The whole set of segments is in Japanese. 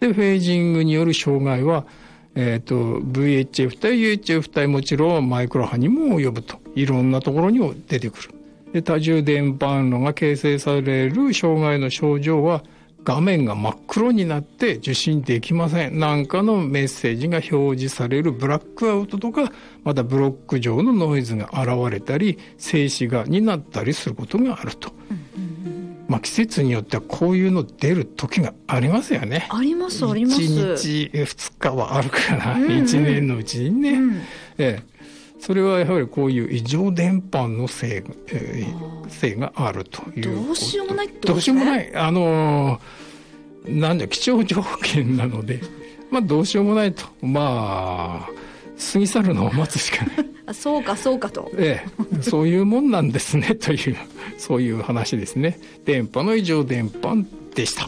で、フェージングによる障害は、VHF 対 UHF 対もちろんマイクロ波にも及ぶと。いろんなところにも出てくる。で、多重電波路が形成される障害の症状は、画面が真っ黒になって受信できません。なんかのメッセージが表示されるブラックアウトとか、またブロック上のノイズが現れたり、静止画になったりすることがあると。季節によってはこういうの出る時がありますよね。 ありますあります。 1日2日はあるから、1年のうちにね、それはやはりこういう異常電波のせいがあるということ。 どうしようもないってことですね。 どうしようもない。気象条件なので、どうしようもないと。過ぎ去るのを待つしかない。 そうかそうかと。 そういうもんなんですねという、そういう話ですね。電波の異常電波でした。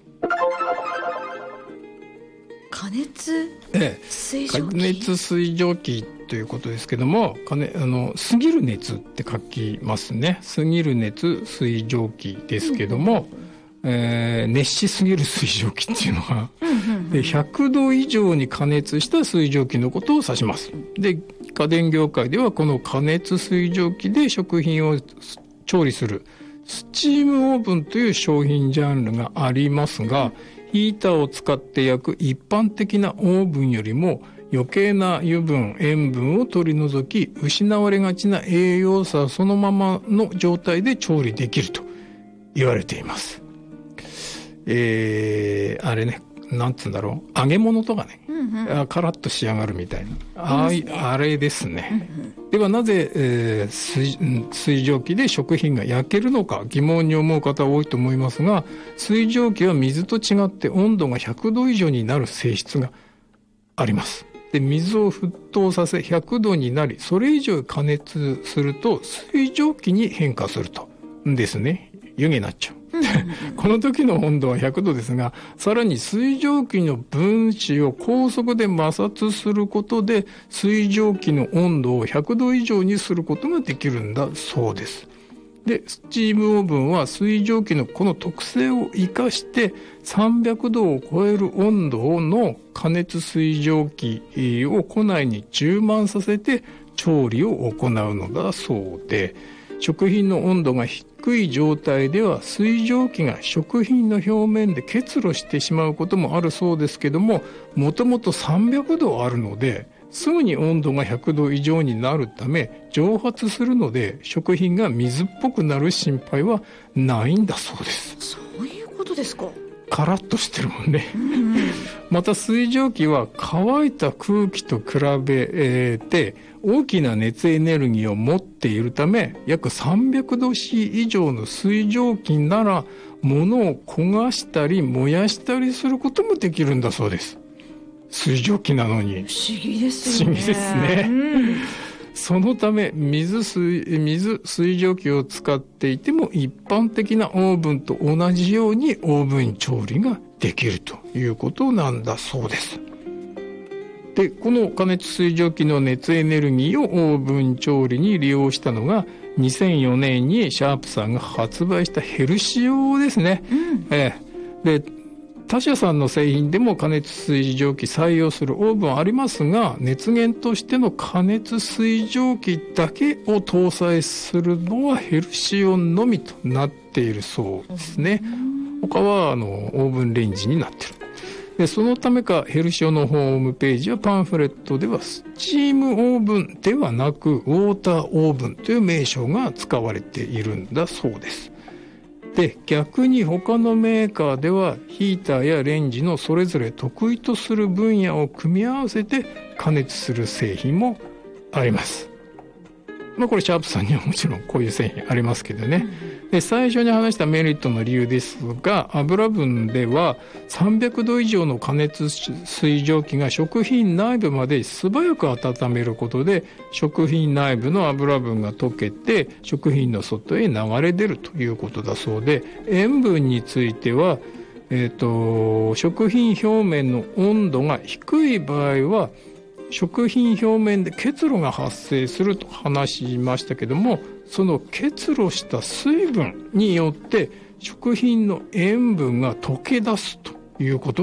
加熱水蒸気。 加熱水蒸気ということですけども、過ぎる熱って書きますね。過ぎる熱水蒸気ですけども、熱しすぎる水蒸気っていうのは、100度以上に加熱した水蒸気のことを指します。で、家電業界ではこの加熱水蒸気で食品を調理するスチームオーブンという商品ジャンルがありますが、ヒーターを使って焼く一般的なオーブンよりも余計な油分、塩分を取り除き、失われがちな栄養素はそのままの状態で調理できると言われています。あれね、なんつうんだろう、揚げ物とかね、カラッと仕上がるみたいな、あれですね。ではなぜ、水蒸気で食品が焼けるのか疑問に思う方多いと思いますが、水蒸気は水と違って温度が100度以上になる性質があります。で、水を沸騰させ100度になり、それ以上加熱すると水蒸気に変化するとですね。湯気になっちゃう。この時の温度は100度ですが、さらに水蒸気の分子を高速で摩擦することで水蒸気の温度を100度以上にすることができるんだそうです。で、スチームオーブンは水蒸気のこの特性を生かして300度を超える温度の加熱水蒸気を庫内に充満させて調理を行うのだそうで、食品の温度が低い状態では水蒸気が食品の表面で結露してしまうこともあるそうですけども、もともと300度あるのですぐに温度が100度以上になるため蒸発するので、食品が水っぽくなる心配はないんだそうです。 そういうことですか。 カラッとしてるもんね。また水蒸気は乾いた空気と比べて大きな熱エネルギーを持っているため、約300度 C 以上の水蒸気なら物を焦がしたり燃やしたりすることもできるんだそうです。水蒸気なのに。 不思議ですよね。 不思議ですね。そのため水蒸気を使っていても一般的なオーブンと同じようにオーブン調理ができるということなんだそうです。で、この加熱水蒸気の熱エネルギーをオーブン調理に利用したのが2004年にシャープさんが発売したヘルシオですね。で、他社さんの製品でも加熱水蒸気採用するオーブンありますが、熱源としての加熱水蒸気だけを搭載するのはヘルシオのみとなっているそうですね。他はオーブンレンジになっている。で、そのためかヘルシオのホームページやパンフレットではスチームオーブンではなくウォーターオーブンという名称が使われているんだそうです。で、逆に他のメーカーではヒーターやレンジのそれぞれ得意とする分野を組み合わせて加熱する製品もあります。これシャープさんにはもちろんこういう製品ありますけどね。で、最初に話したメリットの理由ですが、油分では300度以上の加熱水蒸気が食品内部まで素早く温めることで食品内部の油分が溶けて食品の外へ流れ出るということだそうで、塩分については、食品表面の温度が低い場合は食品表面で結露が発生すると話しましたけども、その結露した水分によって食品の塩分が溶け出すということ